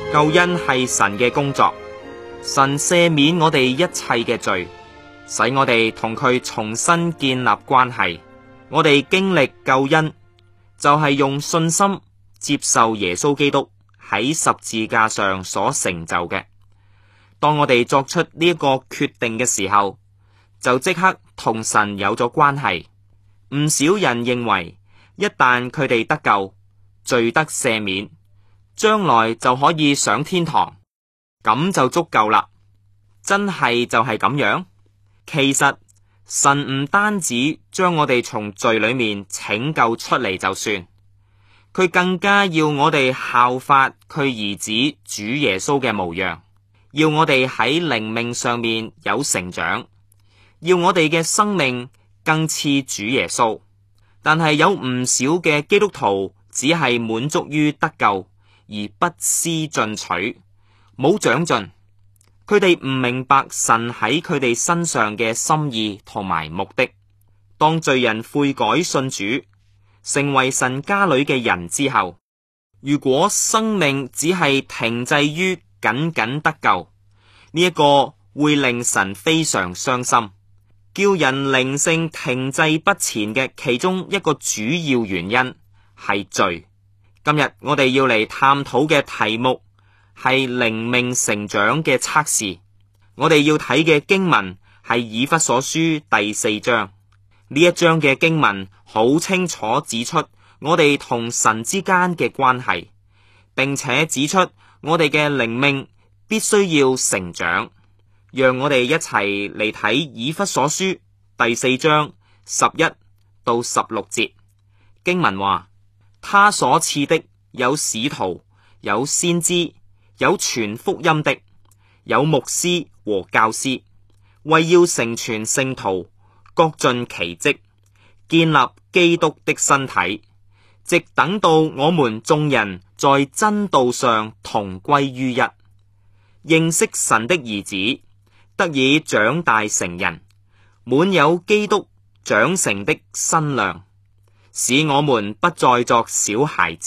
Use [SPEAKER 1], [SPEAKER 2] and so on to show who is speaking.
[SPEAKER 1] 救恩係神嘅工作，神赦免我哋一切嘅罪，使我哋同佢重新建立關係。我哋經歷救恩，就係用信心接受耶穌基督喺十字架上所成就嘅。當我哋作出呢一個決定嘅時候，就即刻同神有咗關係。唔少人認為，一旦佢哋得救，罪得赦免，將來就可以上天堂，咁就足夠啦。真係就係咁樣？其實神唔單止將我哋從罪裏面拯救出嚟就算，佢更加要我哋效法佢兒子主耶穌嘅模樣，要我哋喺靈命上面有成長，要我哋嘅生命更似主耶穌。但係有唔少嘅基督徒只係滿足於得救，而不思進取，冇長進。佢哋唔明白神喺佢哋身上嘅心意同埋目的。當罪人悔改信主，成為神家裏嘅人之後，如果生命只係停滯於僅僅得救，呢一個會令神非常傷心。叫人靈性停滯不前嘅其中一個主要原因係罪。今日我哋要嚟探討嘅題目係靈命成長嘅測試。我哋要睇嘅經文係以弗所書第4章。呢一章嘅經文好清楚指出我哋同神之間嘅關係，並且指出我哋嘅靈命必須要成長。讓我哋一齊嚟睇以弗所書第4章11到16節。經文話：他所賜的有使徒，有先知，有傳福音的，有牧師和教師，為要成全聖徒，各盡其職，建立基督的身體，直等到我們眾人在真道上同歸於一，認識神的兒子，得以長大成人，滿有基督長成的身量，使我們不再作小孩子。